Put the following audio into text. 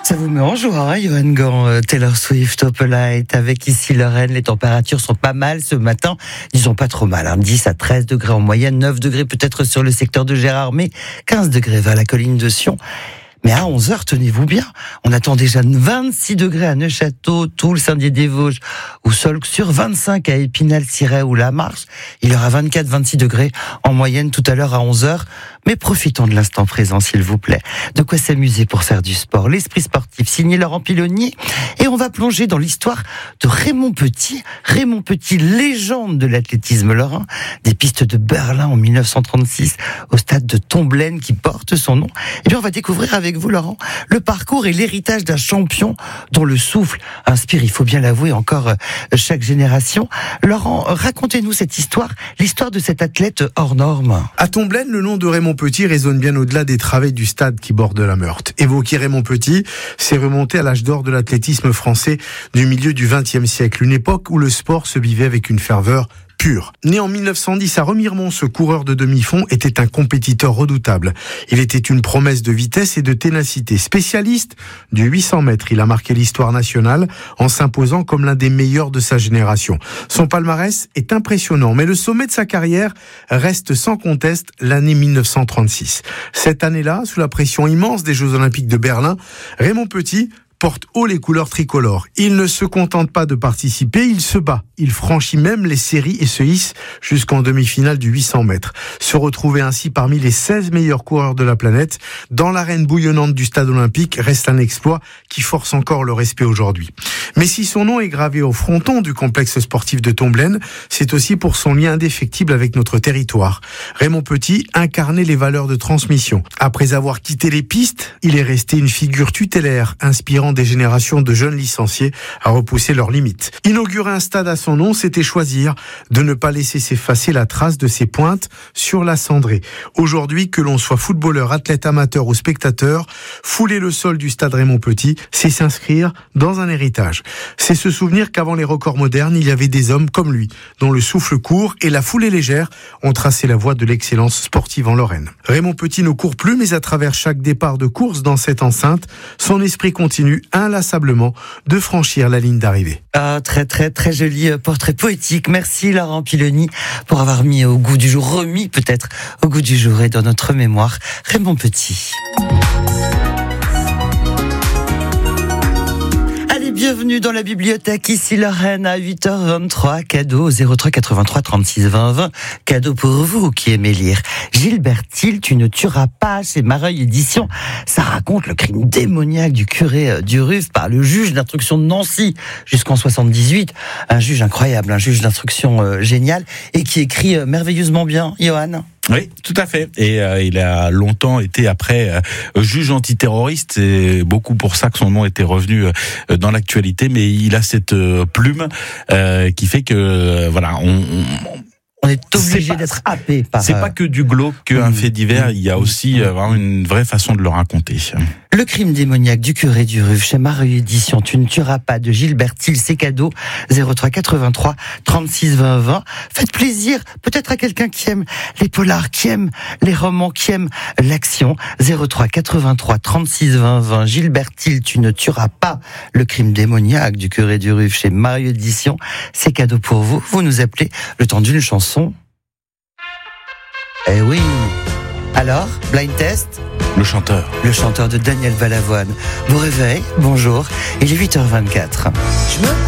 Ça vous met en joie, hein, Johan Gant, Taylor Swift, Opalite, avec ici Lorraine. Les températures sont pas mal ce matin. Disons pas trop mal, hein, 10 à 13 degrés en moyenne, 9 degrés peut-être sur le secteur de Gérardmer, 15 degrés vers la colline de Sion. Mais à 11h, tenez-vous bien, on attend déjà 26 degrés à Neufchâteau, Toul, Saint-Dié-des-Vosges ou Solx-sur, 25 à Épinal, Cirey ou La Marche. Il y aura 24-26 degrés en moyenne tout à l'heure à 11h. Mais profitons de l'instant présent, s'il vous plaît. De quoi s'amuser pour faire du sport. L'esprit sportif, signé Laurent Piloni. Et on va plonger dans l'histoire de Raymond Petit. Raymond Petit, légende de l'athlétisme lorrain. Des pistes de Berlin en 1936 au stade de Tomblaine qui porte son nom. Et bien on va découvrir avec vous, Laurent, le parcours et l'héritage d'un champion dont le souffle inspire, il faut bien l'avouer, encore chaque génération. Laurent, racontez-nous cette histoire, l'histoire de cet athlète hors norme. À Tomblaine, le nom de Raymond Petit résonne bien au-delà des travées du stade qui borde la Meurthe. Évoquer Raymond Petit, c'est remonter à l'âge d'or de l'athlétisme français du milieu du XXe siècle, une époque où le sport se vivait avec une ferveur pur. Né en 1910 à Remiremont, ce coureur de demi-fond était un compétiteur redoutable. Il était une promesse de vitesse et de ténacité. Spécialiste du 800 mètres, il a marqué l'histoire nationale en s'imposant comme l'un des meilleurs de sa génération. Son palmarès est impressionnant, mais le sommet de sa carrière reste sans conteste l'année 1936. Cette année-là, sous la pression immense des Jeux Olympiques de Berlin, Raymond Petit porte haut les couleurs tricolores. Il ne se contente pas de participer, il se bat. Il franchit même les séries et se hisse jusqu'en demi-finale du 800 mètres. Se retrouver ainsi parmi les 16 meilleurs coureurs de la planète, dans l'arène bouillonnante du stade olympique, reste un exploit qui force encore le respect aujourd'hui. Mais si son nom est gravé au fronton du complexe sportif de Tomblaine, c'est aussi pour son lien indéfectible avec notre territoire. Raymond Petit incarnait les valeurs de transmission. Après avoir quitté les pistes, il est resté une figure tutélaire, inspirant des générations de jeunes licenciés à repousser leurs limites. Inaugurer un stade à son nom, c'était choisir de ne pas laisser s'effacer la trace de ses pointes sur la cendrée. Aujourd'hui, que l'on soit footballeur, athlète amateur ou spectateur, fouler le sol du stade Raymond Petit, c'est s'inscrire dans un héritage. C'est se souvenir qu'avant les records modernes, il y avait des hommes comme lui, dont le souffle court et la foulée légère ont tracé la voie de l'excellence sportive en Lorraine. Raymond Petit ne court plus, mais à travers chaque départ de course dans cette enceinte, son esprit continue inlassablement de franchir la ligne d'arrivée. Ah, très très très joli portrait poétique. Merci Laurent Piloni pour avoir mis au goût du jour, remis peut-être au goût du jour et dans notre mémoire Raymond Petit. Bienvenue dans la bibliothèque, ici Lorraine, à 8h23, cadeau 03 83 36 20 20, cadeau pour vous qui aimez lire. Gilbert Thiel, tu ne tueras pas, chez Mareuil Éditions. Ça raconte le crime démoniaque du curé du Ruf par le juge d'instruction de Nancy jusqu'en 78. Un juge incroyable, un juge d'instruction génial et qui écrit merveilleusement bien, Johan. Oui, tout à fait. Et il a longtemps été après juge antiterroriste. C'est beaucoup pour ça que son nom était revenu dans l'actualité. Mais il a cette plume qui fait que voilà, on est obligé d'être happé par... C'est pas que du glauque, qu'un fait divers. Il y a aussi vraiment une vraie façon de le raconter. Le crime démoniaque du curé du Ruf chez Mareuil Éditions. Tu ne tueras pas de Gilbert Thiel, c'est cadeau 03 83 36 20 20. Faites plaisir peut-être à quelqu'un qui aime les polars, qui aime les romans, qui aime l'action. 03 83 36 20 20. Gilbert Thiel, tu ne tueras pas. Le crime démoniaque du curé du Ruf chez Mareuil Éditions. C'est cadeau pour vous. Vous nous appelez le temps d'une chanson. Eh oui. Alors, blind test. Le chanteur de Daniel Balavoine. Vous réveille, bonjour, il est 8h24.